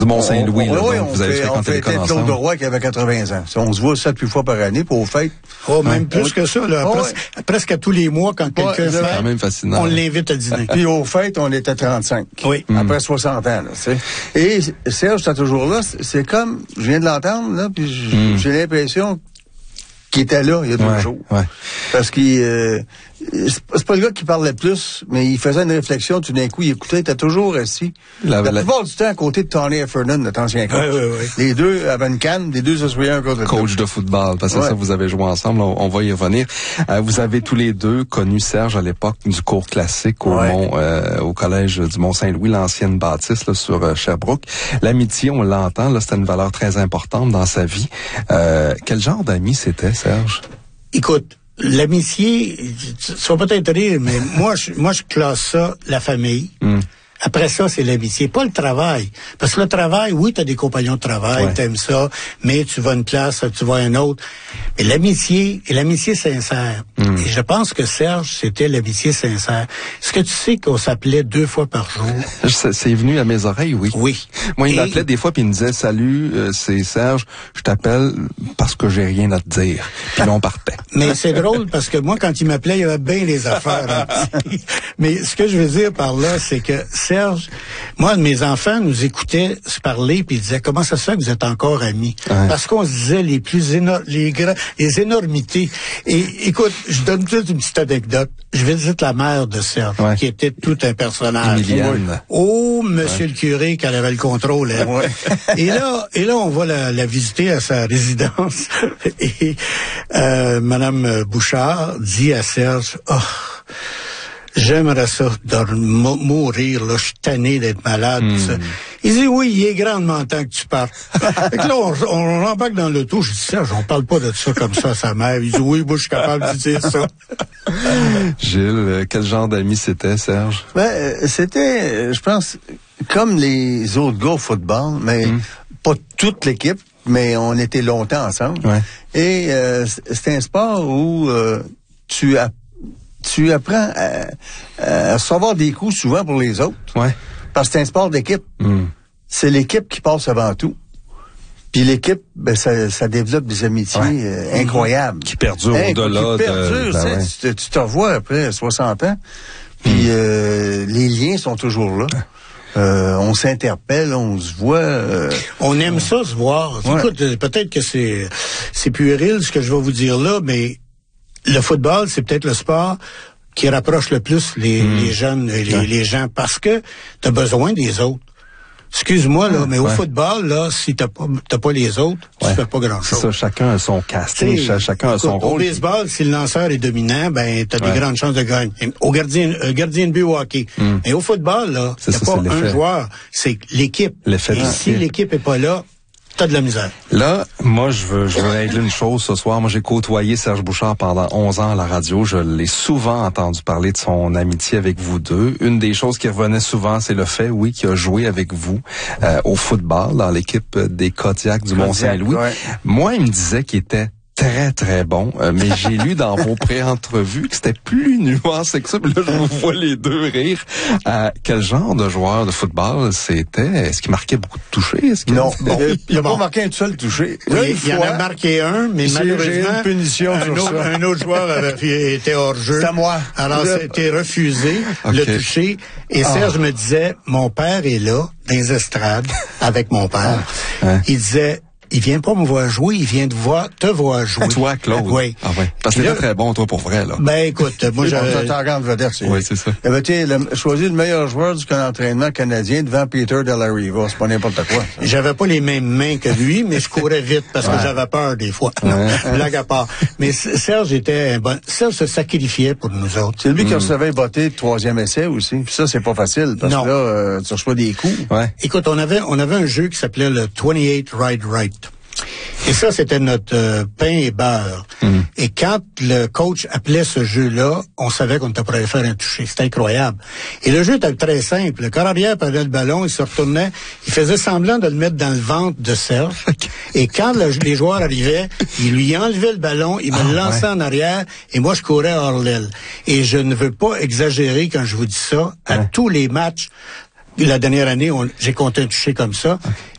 Du Mont-Saint-Louis, là, oui, donc vous avez fréquenté l'école ensemble. Claude Leroy qui avait 80 ans. On se voit 7-8 fois par année pour aux fêtes. Oh, même plus que ça, là. Presque à tous les mois, quand quelqu'un fait, quand même fascinant. On l'invite à dîner. Puis aux fêtes, on était 35. Oui. Après 60 ans, là, tu sais. Et Serge, t'as toujours là, c'est comme, je viens de l'entendre, là, puis j'ai l'impression qu'il était là il y a 2 jours. Ouais. Parce qu'il c'est pas le gars qui parlait plus, mais il faisait une réflexion, tout d'un coup, il écoutait, il était toujours assis. La plupart du temps, à côté de Tony Heffernan, notre ancien coach. Oui. Les deux avaient une canne, les deux s'assoyaient un côté de Coach de football, parce que ça, vous avez joué ensemble, on va y revenir. Vous avez tous les deux connu Serge à l'époque du cours classique au collège du Mont-Saint-Louis, l'ancienne bâtisse là, sur Sherbrooke. L'amitié, on l'entend, là, c'était une valeur très importante dans sa vie. Quel genre d'ami c'était, Serge? Écoute, l'amitié, tu vas peut-être rire, mais moi, je classe ça, la famille. Après ça, c'est l'amitié, pas le travail. Parce que le travail, oui, t'as des compagnons de travail, t'aimes ça, mais tu vas à une place, tu vas à une autre. Mais l'amitié, et l'amitié sincère. Et je pense que Serge, c'était l'amitié sincère. Est-ce que tu sais qu'on s'appelait 2 fois par jour? C'est venu à mes oreilles, oui. Oui. Moi, il m'appelait des fois puis il me disait, salut, c'est Serge, je t'appelle parce que j'ai rien à te dire. Puis là, on partait. Mais c'est drôle parce que moi, quand il m'appelait, il y avait bien les affaires. Mais ce que je veux dire par là, c'est que Serge, moi, mes enfants nous écoutaient se parler puis ils disaient, comment ça se fait que vous êtes encore amis? Parce qu'on se disait les énormités. Et écoute, je donne toute une petite anecdote. Je visite la mère de Serge, qui était tout un personnage. Emilienne. Oh, monsieur le curé, qu'elle avait le contrôle. Hein. Et là, on va la visiter à sa résidence. Et Madame Bouchard dit à Serge, j'aimerais ça de mourir, là, je suis tanné d'être malade. Tout ça. Il dit, oui, il est grandement temps que tu partes. Fait que là, on embarque dans l'auto. Je dis, Serge, on parle pas de ça comme ça à sa mère. Il dit, oui, moi, je suis capable de dire ça. Gilles, quel genre d'ami c'était, Serge? C'était, je pense, comme les autres gars au football, mais pas toute l'équipe, mais on était longtemps ensemble. Et c'est un sport où tu apprends à recevoir des coups souvent pour les autres. Parce que c'est un sport d'équipe. C'est l'équipe qui passe avant tout. Puis l'équipe, ça développe des amitiés incroyables. Qui perdurent au-delà de... Tu te revois après 60 ans, puis les liens sont toujours là. On s'interpelle, on se voit. On aime ça se voir. Écoute, peut-être que c'est puéril ce que je vais vous dire là, mais le football, c'est peut-être le sport qui rapproche le plus les jeunes et les gens parce que t'as besoin des autres. Excuse-moi, là, mais au football, là, si t'as pas les autres, tu fais pas grand-chose. C'est ça, chacun a son casting, chacun a son rôle. Au baseball, si le lanceur est dominant, t'as des grandes chances de gagner. Au gardien de but au hockey. Mais au football, là, il n'y a pas un joueur, c'est l'équipe. Et si l'équipe est pas là, t'as de la misère. Là, moi, je veux régler une chose ce soir. Moi, j'ai côtoyé Serge Bouchard pendant 11 ans à la radio. Je l'ai souvent entendu parler de son amitié avec vous deux. Une des choses qui revenait souvent, c'est le fait, qu'il a joué avec vous au football dans l'équipe des Kodiaks du Mont-Saint-Louis. Moi, il me disait qu'il était très, très bon, mais j'ai lu dans vos pré-entrevues que c'était plus nuancé que ça. Puis là, je vous vois les deux rire. Quel genre de joueur de football c'était? Est-ce qu'il marquait beaucoup de touchés? Non, il n'a pas marqué un seul touché. Oui, il en a marqué un, mais malheureusement, une punition un autre joueur avait été hors jeu. C'est à moi. Alors, c'était refusé, le toucher. Et Serge me disait, mon père est là, dans les estrades, avec mon père. Il disait, il vient pas me voir jouer, il vient te voir jouer. Toi, Claude? Oui. Parce que t'étais très bon, toi, pour vrai, là. Écoute, moi, j'avais... T'as grande vedette, c'est ça. Il avait choisi le meilleur joueur du camp d'entraînement canadien devant Peter de la Riva. C'est pas n'importe quoi. J'avais pas les mêmes mains que lui, mais je courais vite parce que j'avais peur des fois. Non, blague à part. Mais Serge Serge se sacrifiait pour nous autres. C'est lui qui recevait un botté de 3e essai aussi. Puis ça, c'est pas facile. Parce que là, tu reçois des coups. Écoute, on avait un jeu qui s'appelait le 28 Ride Right. Et ça, c'était notre pain et beurre. Et quand le coach appelait ce jeu-là, on savait qu'on était prêt à faire un toucher. C'était incroyable. Et le jeu était très simple. Le corps arrière prenait le ballon, il se retournait, il faisait semblant de le mettre dans le ventre de Serge. Et quand les joueurs arrivaient, il lui enlevait le ballon, il me le lançait en arrière, et moi, je courais hors l'aile. Et je ne veux pas exagérer quand je vous dis ça. À tous les matchs, la dernière année, j'ai compté un toucher comme ça.